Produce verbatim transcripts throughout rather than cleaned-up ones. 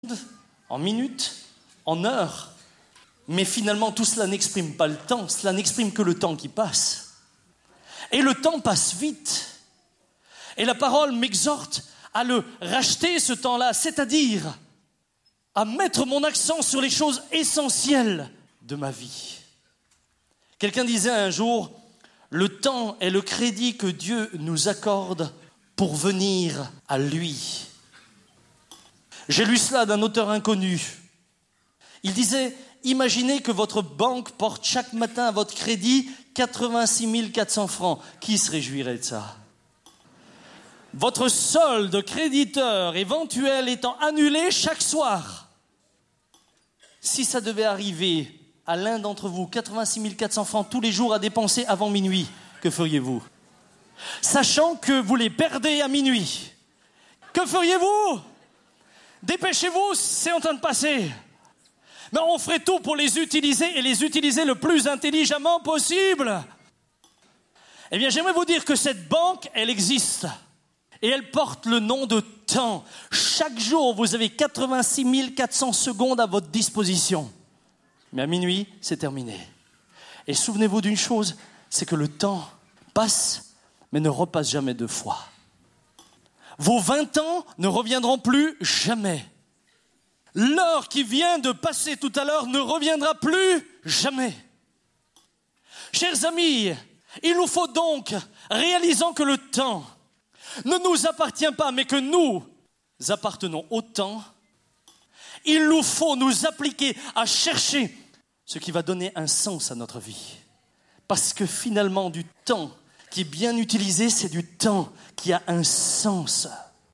en minutes, en heures. Mais finalement, tout cela n'exprime pas le temps, cela n'exprime que le temps qui passe. Et le temps passe vite. Et la parole m'exhorte à le racheter, ce temps-là, c'est-à-dire à mettre mon accent sur les choses essentielles de ma vie. Quelqu'un disait un jour, le temps est le crédit que Dieu nous accorde pour venir à lui. J'ai lu cela d'un auteur inconnu. Il disait, imaginez que votre banque porte chaque matin à votre crédit quatre-vingt-six mille quatre cents francs. Qui se réjouirait de ça? Votre solde créditeur éventuel étant annulé chaque soir. Si ça devait arriver à l'un d'entre vous, quatre-vingt-six mille quatre cents francs tous les jours à dépenser avant minuit, que feriez-vous? Sachant que vous les perdez à minuit, que feriez-vous? Dépêchez-vous, c'est en train de passer. Mais on ferait tout pour les utiliser et les utiliser le plus intelligemment possible. Eh bien, j'aimerais vous dire que cette banque, elle existe. Et elle porte le nom de temps. Chaque jour, vous avez quatre-vingt-six mille quatre cents secondes à votre disposition. Mais à minuit, c'est terminé. Et souvenez-vous d'une chose, c'est que le temps passe, mais ne repasse jamais deux fois. Vos vingt ans ne reviendront plus jamais. L'heure qui vient de passer tout à l'heure ne reviendra plus jamais. Chers amis, il nous faut donc, réalisant que le temps ne nous appartient pas, mais que nous appartenons au temps, il nous faut nous appliquer à chercher ce qui va donner un sens à notre vie. Parce que finalement, du temps qui est bien utilisé, c'est du temps qui a un sens.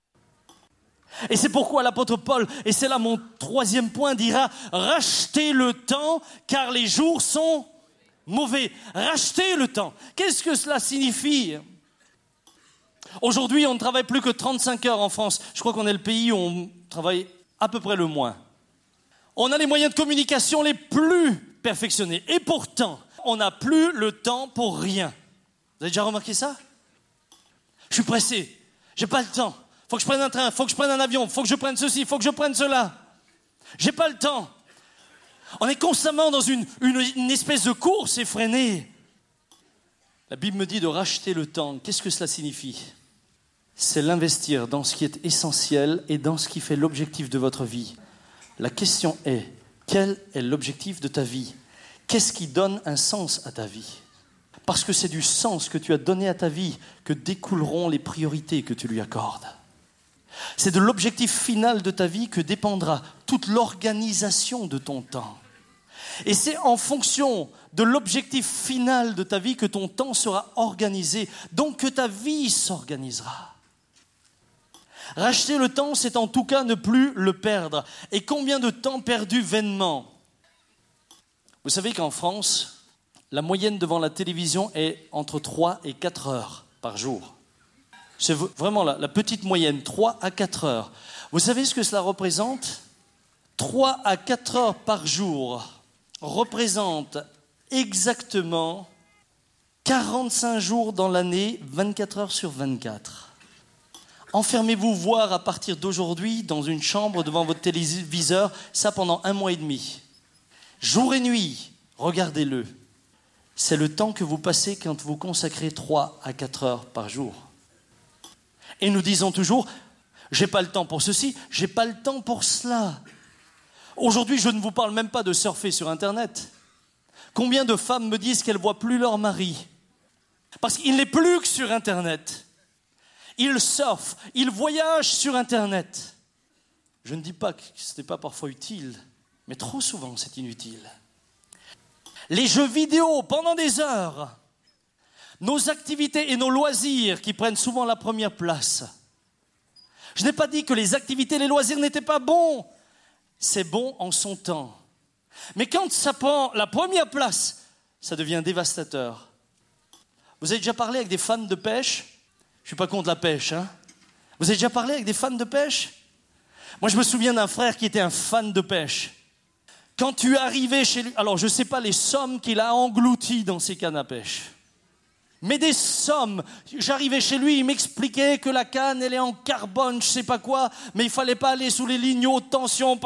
Et c'est pourquoi l'apôtre Paul, et c'est là mon troisième point, dira « Rachetez le temps, car les jours sont mauvais. » Rachetez le temps. Qu'est-ce que cela signifie ? Aujourd'hui, on ne travaille plus que trente-cinq heures en France. Je crois qu'on est le pays où on travaille à peu près le moins. On a les moyens de communication les plus perfectionnés. Et pourtant, on n'a plus le temps pour rien. Vous avez déjà remarqué ça? Je suis pressé. J'ai pas le temps. Faut que je prenne un train. Faut que je prenne un avion. Faut que je prenne ceci. Faut que je prenne cela. J'ai pas le temps. On est constamment dans une, une, une espèce de course effrénée. La Bible me dit de racheter le temps. Qu'est-ce que cela signifie? C'est l'investir dans ce qui est essentiel et dans ce qui fait l'objectif de votre vie. La question est, quel est l'objectif de ta vie? Qu'est-ce qui donne un sens à ta vie? Parce que c'est du sens que tu as donné à ta vie que découleront les priorités que tu lui accordes. C'est de l'objectif final de ta vie que dépendra toute l'organisation de ton temps. Et c'est en fonction de l'objectif final de ta vie que ton temps sera organisé, donc que ta vie s'organisera. Racheter le temps, c'est en tout cas ne plus le perdre. Et combien de temps perdu vainement? Vous savez qu'en France, la moyenne devant la télévision est entre trois et quatre heures par jour. C'est vraiment la, la petite moyenne, trois à quatre heures. Vous savez ce que cela représente? trois à quatre heures par jour représente exactement quarante-cinq jours dans l'année, vingt-quatre heures sur vingt-quatre. Enfermez-vous voir à partir d'aujourd'hui dans une chambre devant votre téléviseur, ça pendant un mois et demi. Jour et nuit, regardez-le. C'est le temps que vous passez quand vous consacrez trois à quatre heures par jour. Et nous disons toujours, j'ai pas le temps pour ceci, j'ai pas le temps pour cela. Aujourd'hui, je ne vous parle même pas de surfer sur Internet. Combien de femmes me disent qu'elles voient plus leur mari? Parce qu'il n'est plus que sur Internet. Ils surfent, ils voyagent sur Internet. Je ne dis pas que ce n'est pas parfois utile, mais trop souvent c'est inutile. Les jeux vidéo pendant des heures, nos activités et nos loisirs qui prennent souvent la première place. Je n'ai pas dit que les activités et les loisirs n'étaient pas bons. C'est bon en son temps. Mais quand ça prend la première place, ça devient dévastateur. Vous avez déjà parlé avec des fans de pêche? Je ne suis pas contre la pêche, hein. Vous avez déjà parlé avec des fans de pêche? Moi, je me souviens d'un frère qui était un fan de pêche. Quand tu arrivais chez lui, alors je ne sais pas les sommes qu'il a englouties dans ses cannes à pêche. Mais des sommes. J'arrivais chez lui, il m'expliquait que la canne, elle est en carbone, je sais pas quoi, mais il fallait pas aller sous les lignes haute tension